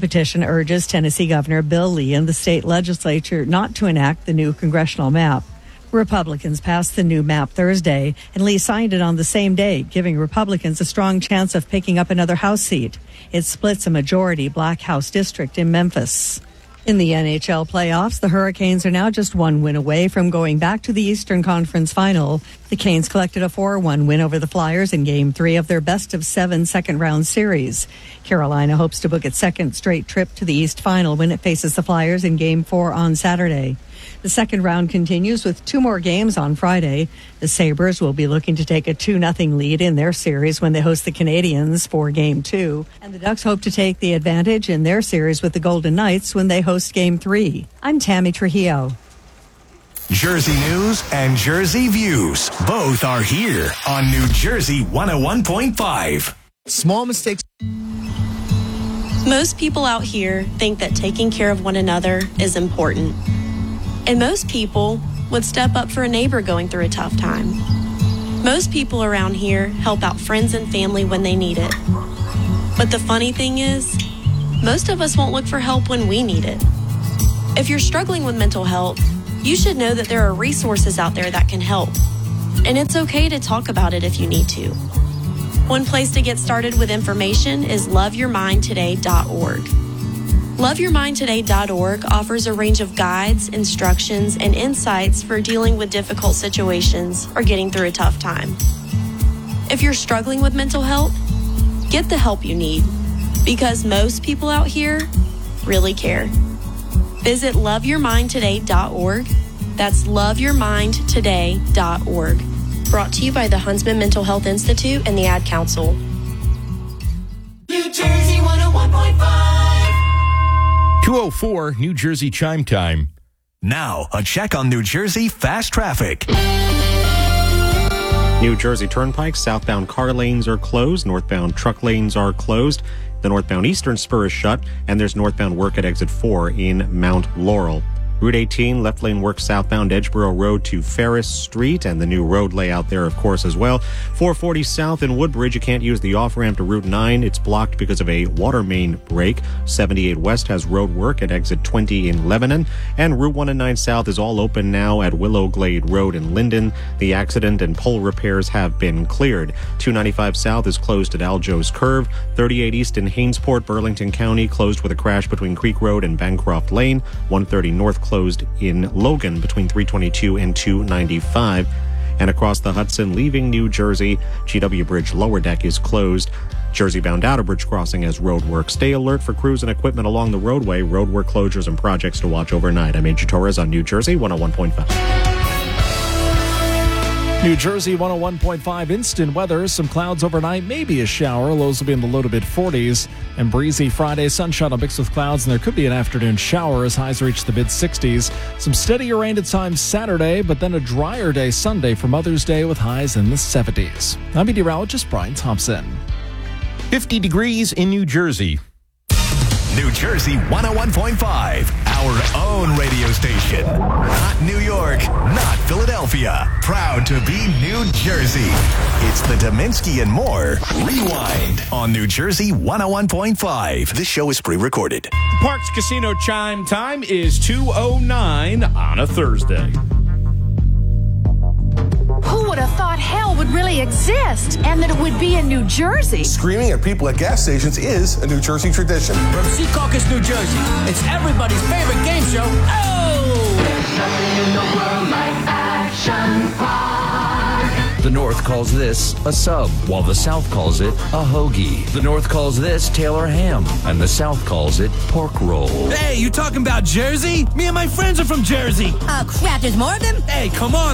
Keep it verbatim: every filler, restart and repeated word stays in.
petition urges Tennessee Governor Bill Lee and the state legislature not to enact the new congressional map. Republicans passed the new map Thursday, and Lee signed it on the same day, giving Republicans a strong chance of picking up another House seat. It splits a majority black House district in Memphis. In the N H L playoffs, the Hurricanes are now just one win away from going back to the Eastern Conference Final. The Canes collected a four one win over the Flyers in Game three of their best-of-seven second-round series. Carolina hopes to book its second straight trip to the East Final when it faces the Flyers in Game four on Saturday. The second round continues with two more games on Friday. The Sabres will be looking to take a two nothing lead in their series when they host the Canadiens for Game two. And the Ducks hope to take the advantage in their series with the Golden Knights when they host Game three. I'm Tammy Trujillo. Jersey News and Jersey Views. Both are here on New Jersey one oh one point five. Small mistakes. Most people out here think that taking care of one another is important. And most people would step up for a neighbor going through a tough time. Most people around here help out friends and family when they need it. But the funny thing is, most of us won't look for help when we need it. If you're struggling with mental health, you should know that there are resources out there that can help. And it's okay to talk about it if you need to. One place to get started with information is love your mind today dot org. love your mind today dot org offers a range of guides, instructions, and insights for dealing with difficult situations or getting through a tough time. If you're struggling with mental health, get the help you need, because most people out here really care. Visit love your mind today dot org. That's love your mind today dot org. Brought to you by the Huntsman Mental Health Institute and the Ad Council. New Jersey one oh one point five. two oh four New Jersey Chime Time. Now, a check on New Jersey fast traffic. New Jersey Turnpike, southbound car lanes are closed. Northbound truck lanes are closed. The northbound eastern spur is shut, and there's northbound work at exit four in Mount Laurel. Route eighteen, left lane work southbound Edgeboro Road to Ferris Street, and the new road layout there, of course, as well. four forty south in Woodbridge, you can't use the off-ramp to Route nine. It's blocked because of a water main break. seventy-eight west has road work at exit twenty in Lebanon, and Route one and nine south is all open now at Willow Glade Road in Linden. The accident and pole repairs have been cleared. two ninety-five south is closed at Aljo's Curve. thirty-eight east in Hainesport, Burlington County, closed with a crash between Creek Road and Bancroft Lane. one thirty north closed in Logan between three twenty-two and two ninety-five. And across the Hudson, leaving New Jersey, G W Bridge lower deck is closed. Jersey-bound Outerbridge crossing has road work. Stay alert for crews and equipment along the roadway. Road work closures and projects to watch overnight. I'm A J Torres on New Jersey one oh one point five. New Jersey one oh one point five instant weather. Some clouds overnight, maybe a shower. Lows will be in the low to mid forties. And breezy Friday, sunshine will mix with clouds, and there could be an afternoon shower as highs reach the mid sixties. Some steadier rain at times Saturday, but then a drier day Sunday for Mother's Day with highs in the seventies. I'm meteorologist Brian Thompson. fifty degrees in New Jersey. New Jersey one oh one point five, our own radio station. Not New York, not Philadelphia. Proud to be New Jersey. It's the Dominski and More Rewind on New Jersey one oh one point five. This show is pre-recorded. Parks Casino chime time is two oh nine on a Thursday. Who would have thought hell would really exist and that it would be in New Jersey? Screaming at people at gas stations is a New Jersey tradition. From Secaucus, New Jersey, it's everybody's favorite game show. Oh! There's nothing in the world like Action Park. The North calls this a sub, while the South calls it a hoagie. The North calls this Taylor ham, and the South calls it pork roll. Hey, you talking about Jersey? Me and my friends are from Jersey. Oh, crap, there's more of them? Hey, come on.